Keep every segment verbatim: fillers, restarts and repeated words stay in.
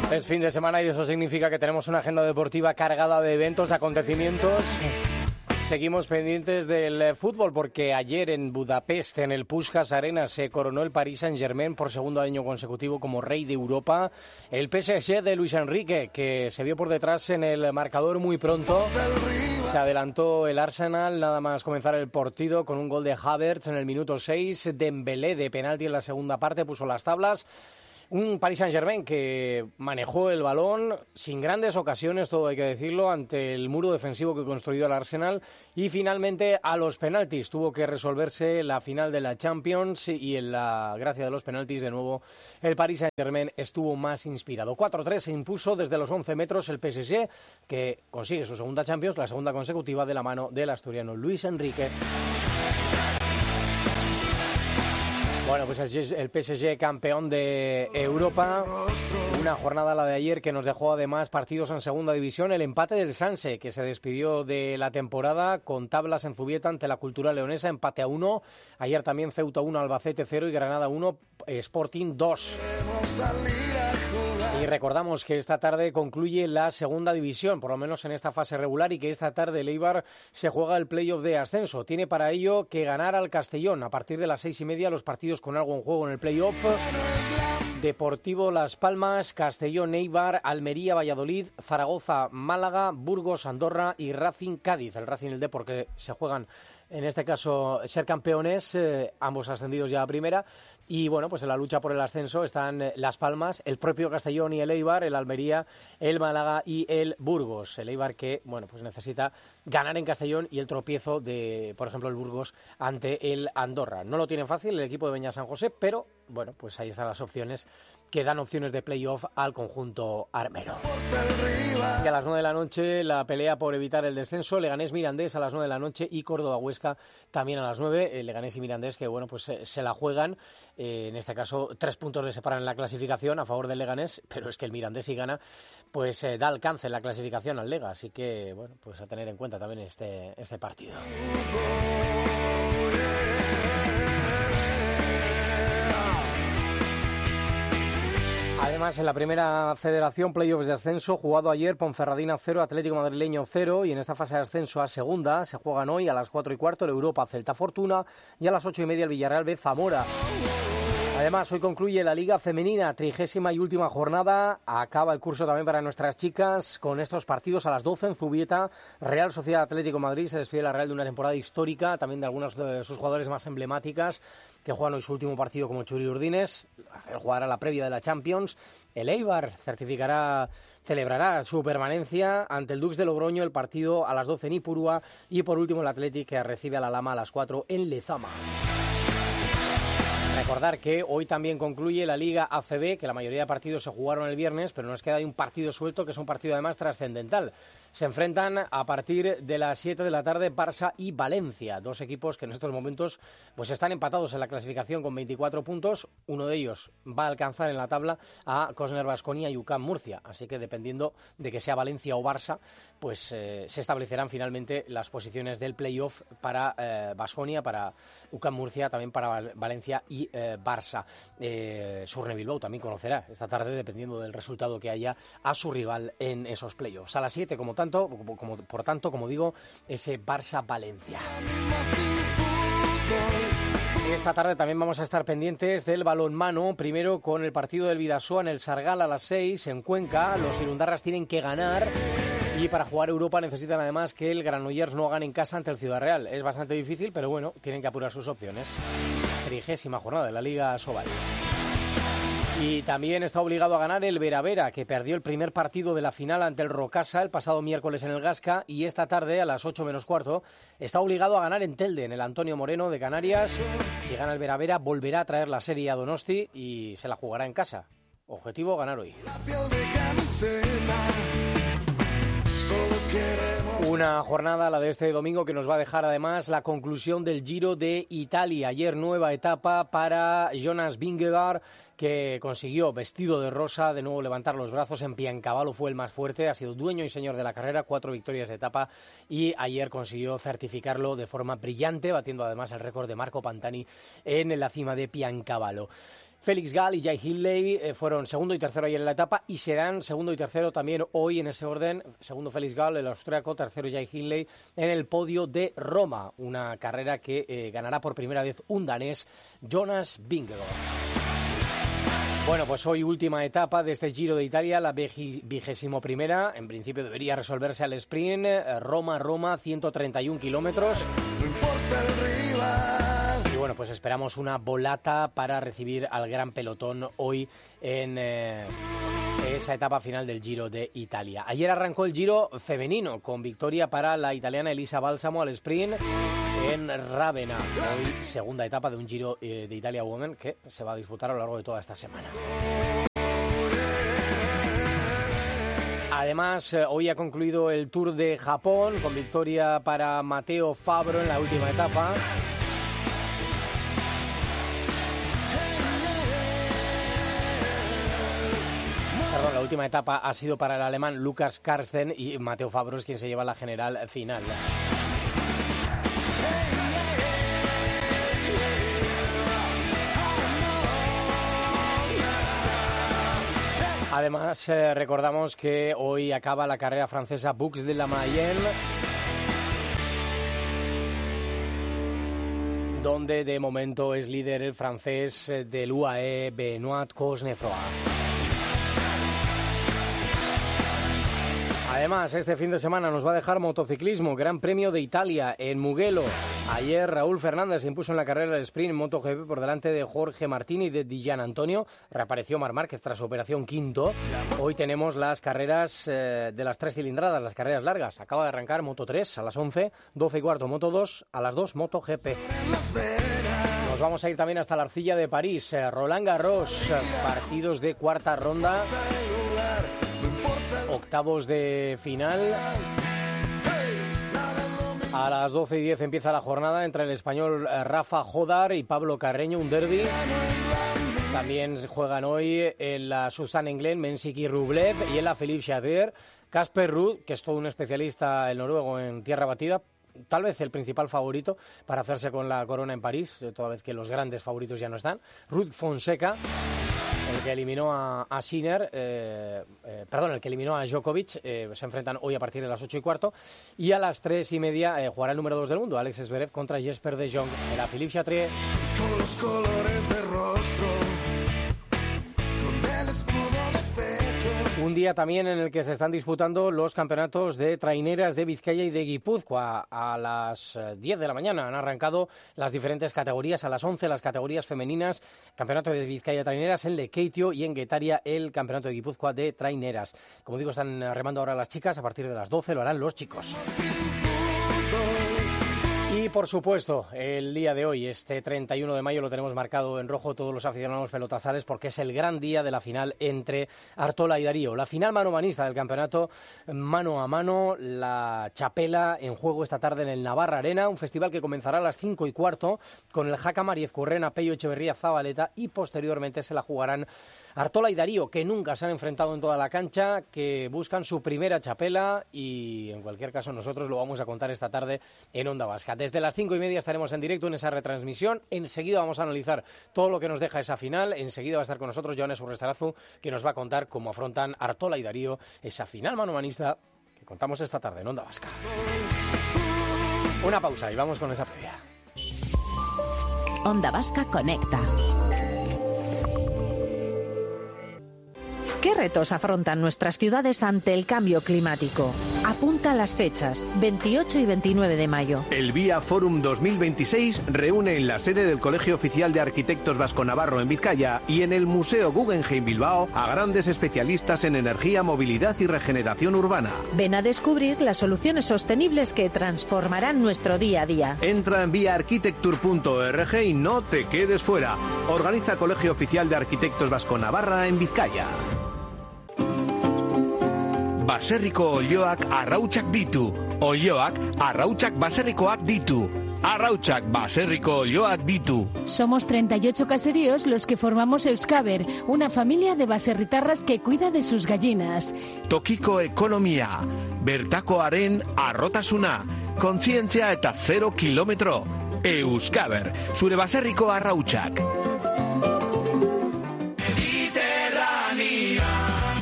Es fin de semana y eso significa que tenemos una agenda deportiva cargada de eventos, de acontecimientos. Seguimos pendientes del fútbol porque ayer en Budapest, en el Puskás Arena, se coronó el Paris Saint-Germain por segundo año consecutivo como rey de Europa. El P S G de Luis Enrique, que se vio por detrás en el marcador muy pronto. Se adelantó el Arsenal, nada más comenzar el partido, con un gol de Havertz en el minuto seis. Dembélé de penalti en la segunda parte puso las tablas. Un Paris Saint-Germain que manejó el balón sin grandes ocasiones, todo hay que decirlo, ante el muro defensivo que construyó el Arsenal, y finalmente a los penaltis tuvo que resolverse la final de la Champions y en la gracia de los penaltis de nuevo el Paris Saint-Germain estuvo más inspirado. cuatro tres se impuso desde los once metros el P S G, que consigue su segunda Champions, la segunda consecutiva de la mano del asturiano Luis Enrique. Bueno, pues el P S G campeón de Europa, una jornada la de ayer que nos dejó además partidos en segunda división, el empate del Sanse, que se despidió de la temporada con tablas en Zubieta ante la Cultural Leonesa, empate a uno, ayer también Ceuta uno, Albacete cero y Granada uno, Sporting dos. Y recordamos que esta tarde concluye la segunda división, por lo menos en esta fase regular, y que esta tarde el Eibar se juega el playoff de ascenso. Tiene para ello que ganar al Castellón. A partir de las seis y media los partidos con algo en juego en el playoff. Deportivo Las Palmas, Castellón, Eibar, Almería, Valladolid, Zaragoza, Málaga, Burgos, Andorra y Racing Cádiz. El Racing y el Depor que se juegan, en este caso, ser campeones, eh, ambos ascendidos ya a primera. Y bueno, pues en la lucha por el ascenso están eh, Las Palmas, el propio Castellón y el Eibar, el Almería, el Málaga y el Burgos. El Eibar que, bueno, pues necesita ganar en Castellón y el tropiezo de, por ejemplo, el Burgos ante el Andorra. No lo tiene fácil el equipo de Beñá San José, pero bueno, pues ahí están las opciones que dan opciones de playoff al conjunto armero. Y a las nueve de la noche la pelea por evitar el descenso, Leganés Mirandés a las nueve de la noche y Córdoba Huesca también a las nueve. Leganés y Mirandés que bueno, pues se, se la juegan, eh, en este caso tres puntos le separan en la clasificación a favor del Leganés, pero es que el Mirandés si gana pues eh, da alcance en la clasificación al Lega, así que bueno, pues a tener en cuenta también este, este partido. Además, en la primera federación, playoffs de ascenso, jugado ayer, Ponferradina cero, Atlético Madrileño cero, y en esta fase de ascenso a segunda se juegan hoy a las cuatro y cuarto el Europa Celta Fortuna y a las ocho y media el Villarreal B Zamora. Además, hoy concluye la Liga Femenina, trigésima y última jornada. Acaba el curso también para nuestras chicas con estos partidos a las doce en Zubieta. Real Sociedad Atlético Madrid se despide la Real de una temporada histórica, también de algunos de sus jugadores más emblemáticas que juegan hoy su último partido como Churi Urdines. La Real jugará la previa de la Champions. El Eibar certificará, celebrará su permanencia ante el Dux de Logroño, el partido a las doce en Ipurúa. Y por último el Athletic que recibe a la Lama a las cuatro en Lezama. Recordar que hoy también concluye la Liga A C B, que la mayoría de partidos se jugaron el viernes, pero nos queda ahí un partido suelto, que es un partido además trascendental. Se enfrentan a partir de las siete de la tarde Barça y Valencia, dos equipos que en estos momentos pues están empatados en la clasificación con veinticuatro puntos. Uno de ellos va a alcanzar en la tabla a Cosner Baskonia y U C A M Murcia, así que dependiendo de que sea Valencia o Barça, pues eh, se establecerán finalmente las posiciones del playoff para eh, Baskonia, para U C A M Murcia, también para Val- Valencia y Eh, Barça. Eh, Surne Bilbao también conocerá esta tarde, dependiendo del resultado que haya, a su rival en esos playoffs. A las siete, como tanto, como, como, por tanto, como digo, ese Barça-Valencia. Esta tarde también vamos a estar pendientes del balonmano, primero con el partido del Bidasoa en el Sargal a las seis en Cuenca. Los irundarras tienen que ganar y para jugar Europa necesitan además que el Granollers no gane en casa ante el Ciudad Real. Es bastante difícil, pero bueno, tienen que apurar sus opciones. Trigésima jornada de la Liga Sobal. Y también está obligado a ganar el Veravera, que perdió el primer partido de la final ante el Rocasa el pasado miércoles en el Gasca, y esta tarde a las ocho menos cuarto está obligado a ganar en Telde, en el Antonio Moreno de Canarias. Si gana el Veravera volverá a traer la serie a Donosti y se la jugará en casa. Objetivo, ganar hoy. Una jornada, la de este domingo, que nos va a dejar además la conclusión del Giro de Italia. Ayer nueva etapa para Jonas Vingegaard, que consiguió, vestido de rosa, de nuevo levantar los brazos. En Piancavallo fue el más fuerte, ha sido dueño y señor de la carrera, cuatro victorias de etapa, y ayer consiguió certificarlo de forma brillante, batiendo además el récord de Marco Pantani en la cima de Piancavallo. Felix Gall y Jay Hindley eh, fueron segundo y tercero ayer en la etapa y serán segundo y tercero también hoy en ese orden. Segundo Felix Gall, el austriaco, tercero Jay Hindley en el podio de Roma, una carrera que eh, ganará por primera vez un danés, Jonas Vingegaard. Bueno, pues hoy última etapa de este Giro de Italia, la vigésimo primera. En principio debería resolverse al sprint. Roma-Roma, ciento treinta y un kilómetros. No importa el rival. Y bueno, pues esperamos una volata para recibir al gran pelotón hoy en eh, esa etapa final del Giro de Italia. Ayer arrancó el Giro femenino con victoria para la italiana Elisa Balsamo al sprint en Rávena. Hoy segunda etapa de un Giro eh, de Italia Women que se va a disputar a lo largo de toda esta semana. Además, eh, hoy ha concluido el Tour de Japón con victoria para Matteo Fabro en la última etapa. Perdón, la última etapa ha sido para el alemán Lukas Karsten y Matteo Fabro es quien se lleva la general final. Además, eh, recordamos que hoy acaba la carrera francesa Bux de la Mayenne, donde de momento es líder el francés del U A E, Benoît Cosnefroy. Además, este fin de semana nos va a dejar motociclismo, Gran Premio de Italia en Mugello. Ayer Raúl Fernández se impuso en la carrera del sprint en MotoGP por delante de Jorge Martini y de Di Gianantonio. Reapareció Marc Márquez tras su operación quinto. Hoy tenemos las carreras eh, de las tres cilindradas, las carreras largas. Acaba de arrancar Moto tres a las once, doce y cuarto Moto dos, a las dos MotoGP. Nos vamos a ir también hasta la arcilla de París. Eh, Roland Garros, eh, partidos de cuarta ronda. Octavos de final. A las doce y diez empieza la jornada entre el español Rafa Jodar y Pablo Carreño, un derbi. También juegan hoy en la Susanne Englen, Mensiki Rublev, y en la Philippe Chatrier, Casper Ruud, que es todo un especialista el noruego en tierra batida, tal vez el principal favorito para hacerse con la corona en París, toda vez que los grandes favoritos ya no están. Ruud Fonseca, el que eliminó a, a Sinner, eh, eh, perdón, el que eliminó a Djokovic, eh, se enfrentan hoy a partir de las ocho y cuarto, y a las tres y media eh, jugará el número dos del mundo, Alex Zverev contra Jesper de Jong, era Philippe Chatrier. Con los colores de rostro, con el escudo de pecho. Un día también en el que se están disputando los campeonatos de traineras de Vizcaya y de Guipúzcoa. A las diez de la mañana han arrancado las diferentes categorías, a las once las categorías femeninas, campeonato de Vizcaya traineras, el de Keitio, y en Guetaria el campeonato de Guipúzcoa de traineras. Como digo, están remando ahora las chicas, a partir de las doce lo harán los chicos. Y por supuesto, el día de hoy, este treinta y uno de mayo, lo tenemos marcado en rojo todos los aficionados pelotazales porque es el gran día de la final entre Artola y Darío. La final mano-manista del campeonato, mano a mano, la chapela en juego esta tarde en el Navarra Arena, un festival que comenzará a las cinco y cuarto con el Jaca Mariez Currena, Pello Echeverría Zabaleta, y posteriormente se la jugarán Artola y Darío, que nunca se han enfrentado en toda la cancha, que buscan su primera chapela, y en cualquier caso nosotros lo vamos a contar esta tarde en Onda Vasca. Desde las cinco y media estaremos en directo en esa retransmisión. Enseguida vamos a analizar todo lo que nos deja esa final. Enseguida va a estar con nosotros Jones Urrestarazu, que nos va a contar cómo afrontan Artola y Darío esa final manomanista que contamos esta tarde en Onda Vasca. Una pausa y vamos con esa previa. Onda Vasca conecta. ¿Qué retos afrontan nuestras ciudades ante el cambio climático? Apunta las fechas, veintiocho y veintinueve de mayo. El Vía Forum dos mil veintiséis reúne en la sede del Colegio Oficial de Arquitectos Vasco-Navarro en Vizcaya y en el Museo Guggenheim Bilbao a grandes especialistas en energía, movilidad y regeneración urbana. Ven a descubrir las soluciones sostenibles que transformarán nuestro día a día. Entra en vía arquitectur punto org y no te quedes fuera. Organiza Colegio Oficial de Arquitectos Vasco-Navarra en Vizcaya. Baserriko olioak arrautsak ditu. Olioak arrautsak baserrikoak ditu. Arrautsak baserriko olioak ditu. Somos treinta y ocho caseríos los que formamos Euskaber, una familia de baserritarras que cuida de sus gallinas. Tokiko ekonomia, bertakoaren arrotasuna, kontzientzia eta zero kilometro. Euskaber, zure baserriko arrautsak.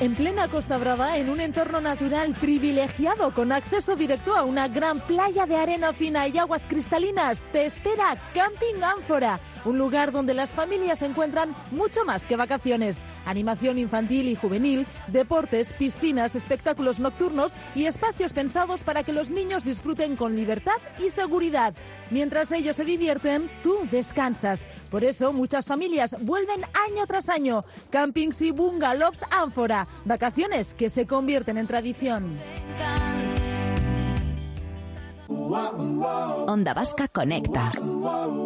En plena Costa Brava, en un entorno natural privilegiado con acceso directo a una gran playa de arena fina y aguas cristalinas, te espera Camping Ánfora, un lugar donde las familias encuentran mucho más que vacaciones. Animación infantil y juvenil, deportes, piscinas, espectáculos nocturnos y espacios pensados para que los niños disfruten con libertad y seguridad. Mientras ellos se divierten, tú descansas. Por eso muchas familias vuelven año tras año. Campings y bungalows Ánfora. Vacaciones que se convierten en tradición. Onda Vasca conecta.